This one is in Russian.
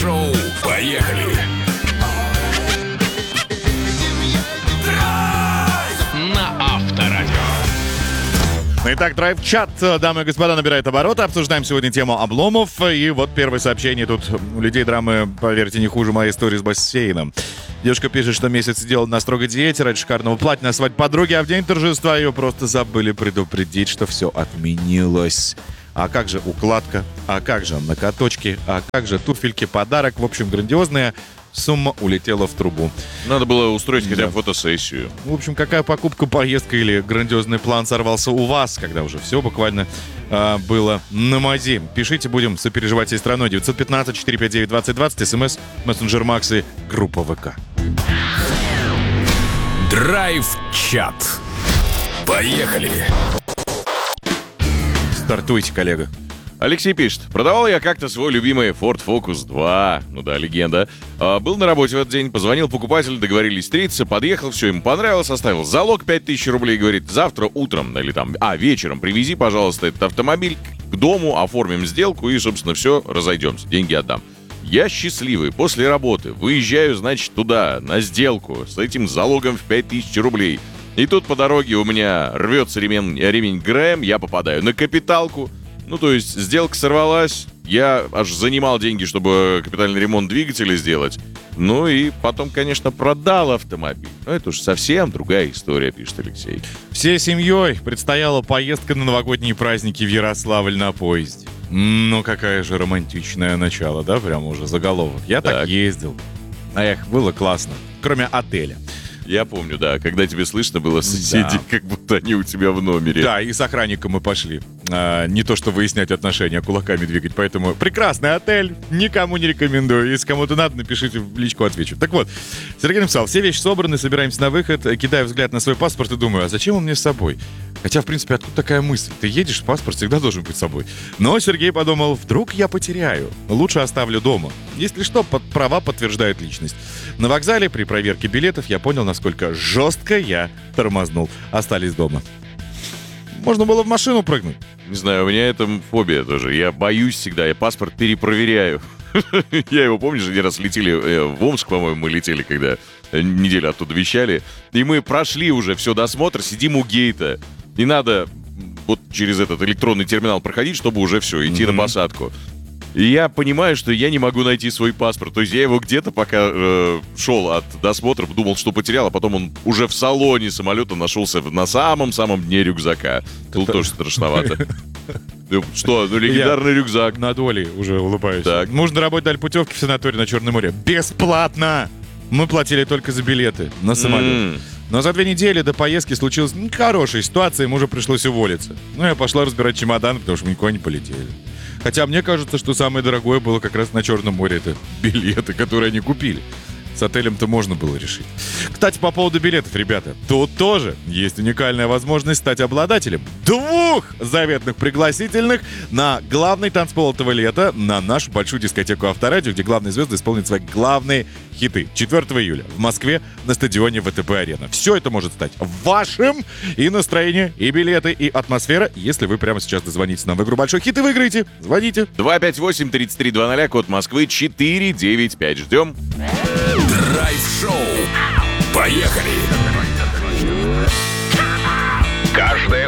Драйв-шоу. Поехали! На Авторадио. Итак, драйв-чат, дамы и господа, набирает обороты. Обсуждаем сегодня тему обломов. И вот первое сообщение тут у людей драмы, поверьте, не хуже моей истории с бассейном. Девушка пишет, что месяц сидела на строгой диете ради шикарного платья на свадьбу подруги, а в день торжества ее просто забыли предупредить, что все отменилось. А как же укладка? А как же накаточки? А как же туфельки, подарок? В общем, грандиозная сумма улетела в трубу. Надо было устроить хотя бы фотосессию. В общем, какая покупка, поездка или грандиозный план сорвался у вас, когда уже все буквально было на мази? Пишите, будем сопереживать всей страной. 915-459-2020, смс, мессенджер Макс и группа ВК. Драйв-чат. Поехали! Стартуйте, коллега. Алексей пишет. Продавал я как-то свой любимый Ford Focus 2. Ну да, легенда. Был на работе в этот день, позвонил покупатель, договорились встретиться, подъехал, все ему понравилось, оставил залог 5000 рублей, говорит, завтра утром или там, вечером привези, пожалуйста, этот автомобиль к дому, оформим сделку и, собственно, все, разойдемся, деньги отдам. Я счастливый, после работы выезжаю, значит, туда, на сделку, с этим залогом в 5000 рублей. И тут по дороге у меня рвется ремень ГРМ, я попадаю на капиталку. Ну, то есть, сделка сорвалась, я аж занимал деньги, чтобы капитальный ремонт двигателя сделать. Ну и потом, конечно, продал автомобиль. Но это уж совсем другая история, пишет Алексей. Всей семьей предстояла поездка на новогодние праздники в Ярославль на поезде. Ну, какая же романтичное начало, да? Прямо уже заголовок. Я так ездил. Эх, было классно. Кроме отеля. Я помню, да, когда тебе слышно было соседей, как будто они у тебя в номере. Да, и с охранником мы пошли. Не то, что выяснять отношения, а кулаками двигать. Поэтому прекрасный отель, никому не рекомендую. Если кому-то надо, напишите в личку, отвечу. Так вот, Сергей написал, все вещи собраны, собираемся на выход. Кидаю взгляд на свой паспорт и думаю, а зачем он мне с собой? Хотя, в принципе, откуда такая мысль? Ты едешь, паспорт всегда должен быть с собой. Но Сергей подумал, вдруг я потеряю. Лучше оставлю дома. Если что, права подтверждают личность. На вокзале при проверке билетов я понял, насколько жестко я тормознул. Остались дома. Можно было в машину прыгнуть. Не знаю, у меня это фобия тоже. Я боюсь всегда, я паспорт перепроверяю. Я его, помнишь, один раз летели в Омск, по-моему, мы летели, когда неделю оттуда вещали. И мы прошли уже все досмотр, сидим у гейта. Не надо вот через этот электронный терминал проходить, чтобы уже все, идти на посадку. И я понимаю, что я не могу найти свой паспорт. То есть я его где-то, пока шел от досмотра, думал, что потерял, а потом он уже в салоне самолета нашелся на самом-самом дне рюкзака. Было тоже страшновато. Что? Ну, легендарный рюкзак. На доле уже улыбаюсь. Так. Нужно работать дали путевки в санаторий на Черное море. Бесплатно! Мы платили только за билеты на самолет. Но за 2 недели до поездки случилась нехорошая ситуация, ему уже пришлось уволиться. Ну, я пошла разбирать чемодан, потому что мы никуда не полетели. Хотя мне кажется, что самое дорогое было как раз на Черном море. Это билеты, которые они купили. С отелем-то можно было решить. Кстати, по поводу билетов, ребята. Тут тоже есть уникальная возможность стать обладателем 2 заветных пригласительных на главный танцпол этого лета, на нашу большую дискотеку Авторадио, где главные звезды исполнят свои главные хиты. 4 июля в Москве на стадионе ВТБ-арена. Все это может стать вашим. И настроение, и билеты, и атмосфера. Если вы прямо сейчас дозвонитесь нам в игру «Большой хит» и выиграете, звоните. 258-3300, код Москвы 495. Ждем. Драйв-шоу. Поехали! Каждое